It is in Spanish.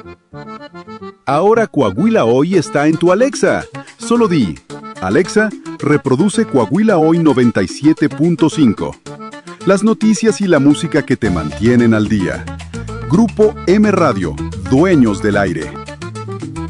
Ahora Coahuila Hoy está en tu Alexa. Solo di, Alexa, reproduce Coahuila Hoy 97.5. Las noticias y la música que te mantienen al día. Grupo M Radio, dueños del aire.